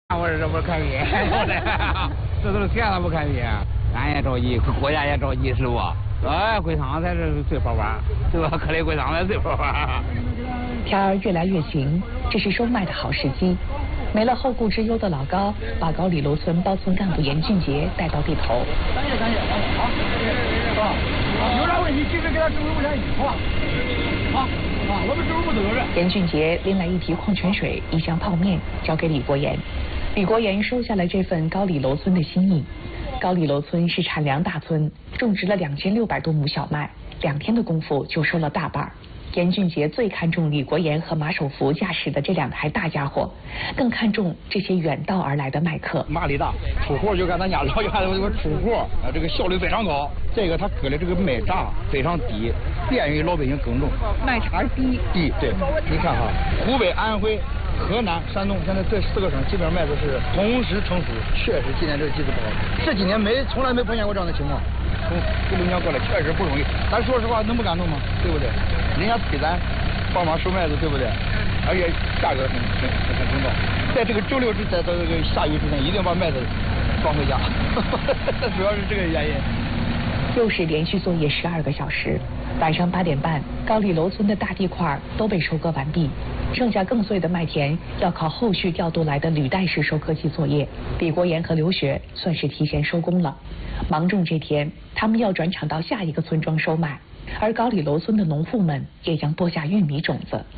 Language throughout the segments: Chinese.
我说这不是可以，这都是钱了不可以，俺也着急，国家也着急，是不？哎，归厂才是最好玩，对吧？颗粒归厂才最好玩。 天儿越来越晴，这是收麦的好时机。没了后顾之忧的老高，把高里楼村包村干部严俊杰带到地头。 感谢，好，有啥问题及时给他指挥部联系，好吧？好，我们指挥部都有人。 严俊杰拎来一提矿泉水、一箱泡面，交给李国炎。李国炎收下了这份高里楼村的心意。高里楼村是产粮大村，种植了2600多亩小麦，2天的功夫就收了大半。严俊杰最看重李国炎和马守福驾驶的这2台大家伙，更看重这些远道而来的麦客。 马力大，出活就看咱家老家这个出活，这个效率非常高。这个他搁的这个麦轧非常低，便于老百姓耕种。 麦茬低， 对，你看哈，湖北、安徽、河南、山东，现在这4个省基本上麦子是同时成熟，确实今年这个机子不好。这几年从来没碰见过这样的情况。从16年过来确实不容易，咱说实话能不感动吗？对不对？人家催咱帮忙收麦子，对不对？而且价格很公道。在这个周6在这个下雨之前，一定把麦子装回家。主要是这个原因。 又是连续作业12个小时，晚上8点半，高里楼村的大地块都被收割完毕，剩下更碎的麦田要靠后续调度来的履带式收割机作业。李国炎和刘雪算是提前收工了。芒种这天，他们要转场到下一个村庄收麦，而高里楼村的农户们也将播下玉米种子。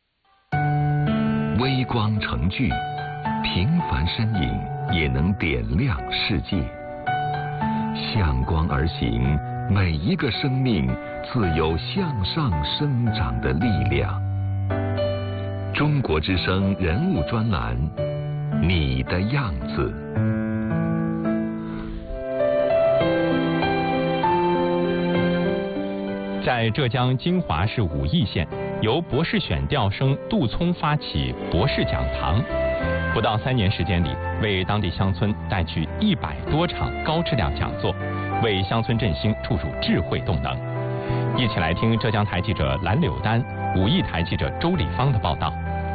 微光成炬，平凡身影也能点亮世界。向光而行，每一个生命自有向上生长的力量。中国之声人物专栏，你的样子。 在浙江金华市武义县，由博士选调生杜聪发起博士讲堂，不到3年时间里，为当地乡村带去100多场高质量讲座，为乡村振兴注入智慧动能。一起来听浙江台记者蓝柳丹、武义台记者周礼芳的报道。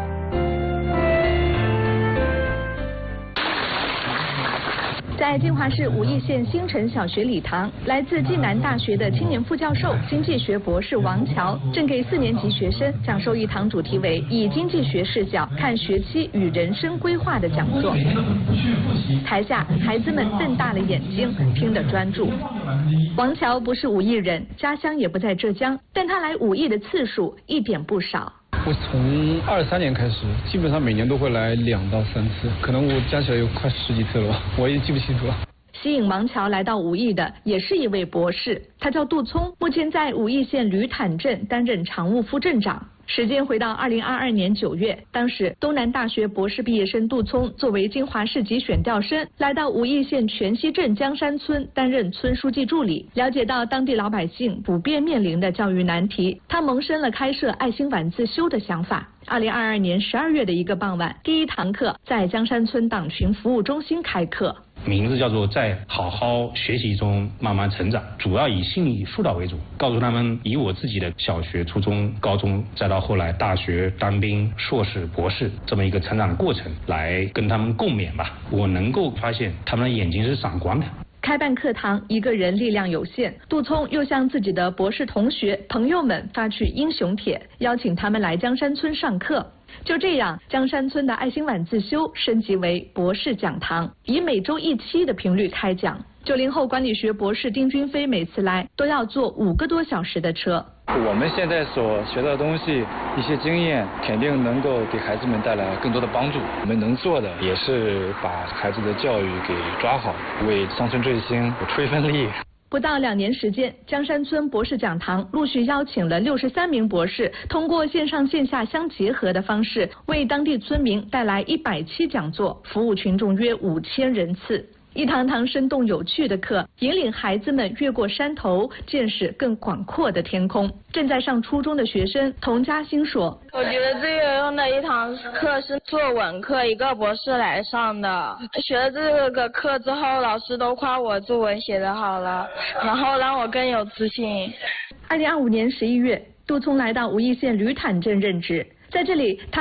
在金华市武义县新城小学礼堂，来自暨南大学的青年副教授、经济学博士王乔正给4年级学生讲授一堂主题为“以经济学视角看学期与人生规划”的讲座。台下孩子们瞪大了眼睛，听得专注。王乔不是武义人，家乡也不在浙江，但他来武义的次数一点不少。 我从23年开始，基本上每年都会来2到3次，可能我加起来有快10几次了吧，我也记不清楚了。 吸引王乔来到武义的也是一位博士，他叫杜聪，目前在武义县吕坦镇担任常务副镇长。时间回到2022年9月，当时东南大学博士毕业生杜聪作为金华市级选调生，来到武义县全溪镇江山村担任村书记助理，了解到当地老百姓普遍面临的教育难题，他萌生了开设爱心晚自修的想法。2022年12月的一个傍晚，第1堂课在江山村党群服务中心开课。 名字叫做在好好学习中慢慢成长，主要以心理疏导为主，告诉他们以我自己的小学、初中、高中，再到后来大学、当兵、硕士、博士这么一个成长的过程，来跟他们共勉吧。我能够发现他们的眼睛是闪光的。 开办课堂，一个人力量有限，杜聪又向自己的博士同学、朋友们发去英雄帖，邀请他们来江山村上课。就这样，江山村的爱心晚自修升级为博士讲堂，以每周1期的频率开讲。90后管理学博士丁军飞每次来都要坐5个多小时的车。 我们现在所学到的东西，一些经验，肯定能够给孩子们带来更多的帮助。我们能做的也是把孩子的教育给抓好，为乡村振兴出一份力。 不到2年时间，江山村博士讲堂陆续邀请了63名博士，通过线上线下相结合的方式，为当地村民带来100期讲座，服务群众约5000人次。一堂堂生动有趣的课，引领孩子们越过山头，见识更广阔的天空。正在上初中的学生童嘉欣说：“ 我觉得最有用的一堂课是作文课，一个博士来上的。学了这个课之后，老师都夸我作文写得好了，然后让我更有自信。 ”2025年11月，杜聪来到武义县吕坦镇任职，在这里他